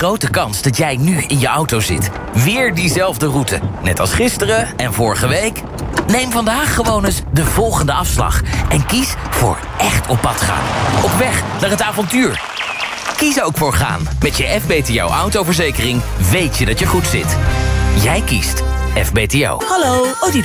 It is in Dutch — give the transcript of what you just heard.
grote kans dat jij nu in je auto zit. Weer diezelfde route. Net als gisteren en vorige week. Neem vandaag gewoon eens de volgende afslag. En kies voor echt op pad gaan. Op weg naar het avontuur. Kies ook voor gaan. Met je FBTO autoverzekering weet je dat je goed zit. Jij kiest FBTO. Hallo,